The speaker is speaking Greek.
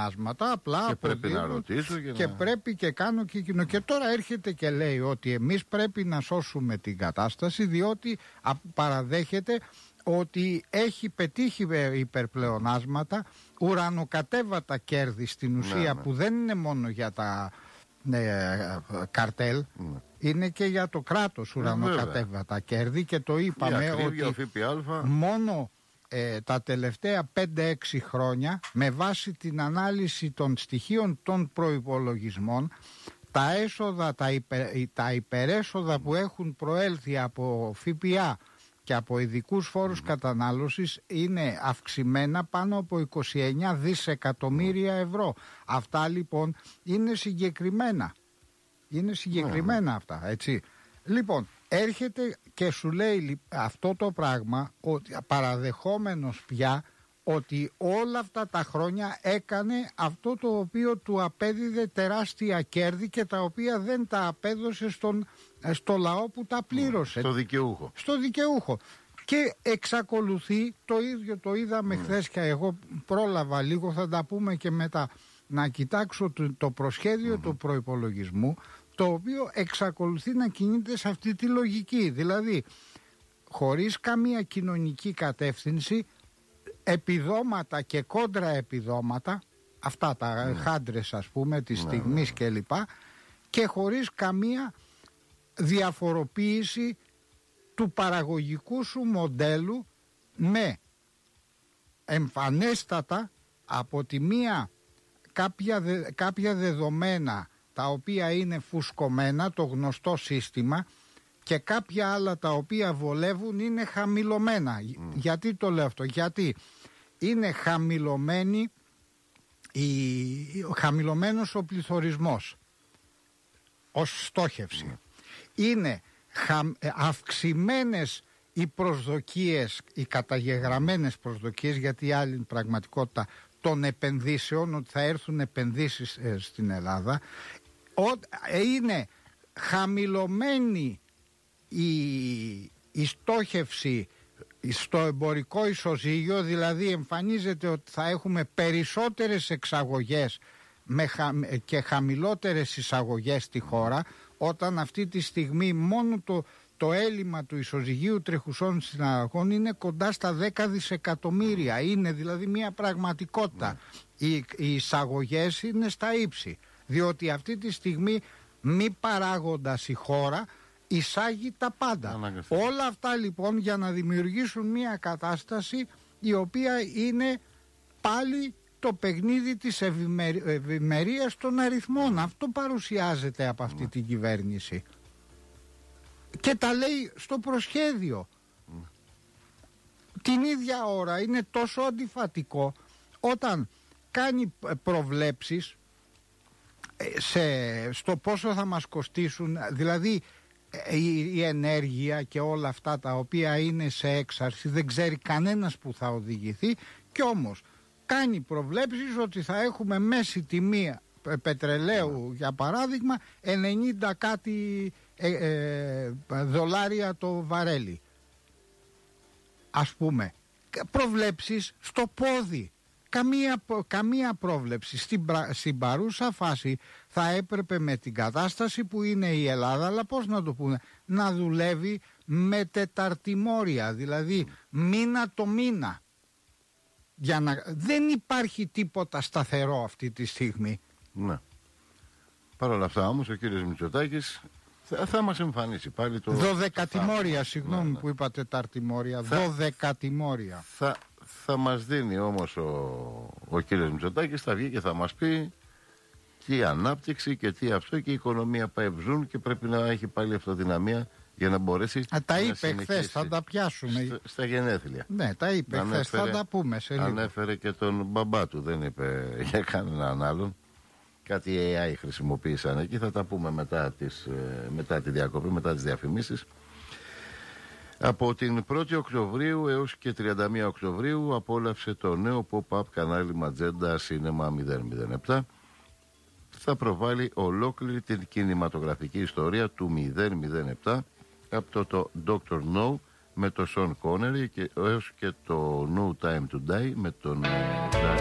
πλεονάσματα, απλά και πρέπει να ρωτήσω και πρέπει και κάνω και εκείνο. Και τώρα έρχεται και λέει ότι εμείς πρέπει να σώσουμε την κατάσταση, διότι παραδέχεται ότι έχει πετύχει υπερπλεονάσματα, ουρανοκατέβατα κέρδη στην ουσία, που δεν είναι μόνο για τα καρτέλ, είναι και για το κράτος ουρανοκατέβατα κέρδη, και το είπαμε ότι μόνο τα τελευταία 5-6 χρόνια, με βάση την ανάλυση των στοιχείων των προϋπολογισμών, τα έσοδα, τα υπερέσοδα που έχουν προέλθει από ΦΠΑ και από ειδικούς φόρους κατανάλωσης είναι αυξημένα πάνω από 29 δισεκατομμύρια ευρώ. Αυτά λοιπόν είναι συγκεκριμένα. Είναι συγκεκριμένα αυτά, έτσι. Λοιπόν, έρχεται και σου λέει αυτό το πράγμα, ότι παραδεχόμενος πια ότι όλα αυτά τα χρόνια έκανε αυτό το οποίο του απέδιδε τεράστια κέρδη και τα οποία δεν τα απέδωσε στο λαό που τα πλήρωσε. Στο δικαιούχο. Και εξακολουθεί, το ίδιο το είδαμε χθες και εγώ πρόλαβα λίγο, θα τα πούμε και μετά, να κοιτάξω το προσχέδιο του προϋπολογισμού, το οποίο εξακολουθεί να κινείται σε αυτή τη λογική. Δηλαδή, χωρίς καμία κοινωνική κατεύθυνση, επιδόματα και κόντρα επιδόματα, αυτά τα χάντρες ας πούμε της στιγμής κλπ, και χωρίς καμία διαφοροποίηση του παραγωγικού σου μοντέλου, με εμφανέστατα από τη μία κάποια δεδομένα τα οποία είναι φουσκωμένα, το γνωστό σύστημα, και κάποια άλλα τα οποία βολεύουν είναι χαμηλωμένα. Γιατί το λέω αυτό? Γιατί είναι χαμηλωμένος ο πληθωρισμός ως στόχευση. Είναι αυξημένες οι προσδοκίες, οι καταγεγραμμένες προσδοκίες, γιατί η άλλη πραγματικότητα των επενδύσεων, ότι θα έρθουν επενδύσεις στην Ελλάδα. Είναι χαμηλωμένη η στόχευση στο εμπορικό ισοζύγιο, δηλαδή εμφανίζεται ότι θα έχουμε περισσότερες εξαγωγές και χαμηλότερες εισαγωγές στη χώρα, όταν αυτή τη στιγμή μόνο το έλλειμμα του ισοζυγίου τρεχουσών συναλλαγών είναι κοντά στα 10 δισεκατομμύρια. Είναι δηλαδή μια πραγματικότητα. Οι εισαγωγές είναι στα ύψη, διότι αυτή τη στιγμή μη παράγοντας η χώρα εισάγει τα πάντα. Όλα αυτά λοιπόν για να δημιουργήσουν μια κατάσταση η οποία είναι πάλι το παιχνίδι της ευημερίας των αριθμών. Αυτό παρουσιάζεται από αυτή την κυβέρνηση και τα λέει στο προσχέδιο. Την ίδια ώρα είναι τόσο αντιφατικό όταν κάνει προβλέψεις στο πόσο θα μας κοστίσουν, δηλαδή η ενέργεια και όλα αυτά τα οποία είναι σε έξαρση, δεν ξέρει κανένας που θα οδηγηθεί, και όμως κάνει προβλέψεις ότι θα έχουμε μέση τιμή πετρελαίου για παράδειγμα 90 κάτι δολάρια το βαρέλι, ας πούμε. Προβλέψεις στο πόδι. Καμία πρόβλεψη. Στην παρούσα φάση θα έπρεπε, με την κατάσταση που είναι η Ελλάδα, αλλά πώς να το πούμε, να δουλεύει με τεταρτημόρια, δηλαδή μήνα το μήνα. Δεν υπάρχει τίποτα σταθερό αυτή τη στιγμή. Ναι. Παρ' όλα αυτά όμως ο κύριος Μητσοτάκης θα μας εμφανίσει πάλι το... 12 τιμόρια, συγγνώμη που είπα τεταρτημόρια, 12 τιμόρια. Θα μας δίνει όμως ο κύριος Μητσοτάκης, θα βγει και θα μας πει τι ανάπτυξη και τι αυτό, και η οικονομία πάει βζούν και πρέπει να έχει πάλι αυτοδυναμία για να μπορέσει τα είπε χθες, θα τα πιάσουμε στα γενέθλια. Ναι, τα είπε χθες, θα τα πούμε σε λίγο. Ανέφερε και τον μπαμπά του, δεν είπε για κανέναν άλλον. Κάτι AI χρησιμοποίησαν εκεί, θα τα πούμε μετά τη διακοπή, μετά τις διαφημίσεις. Από την 1η Οκτωβρίου έως και 31 Οκτωβρίου απόλαυσε το νέο pop-up κανάλι Magenta Cinema 007. Θα προβάλλει ολόκληρη την κινηματογραφική ιστορία του 007 από το Dr. No με τον Sean Connery έως και το No Time to Die με τον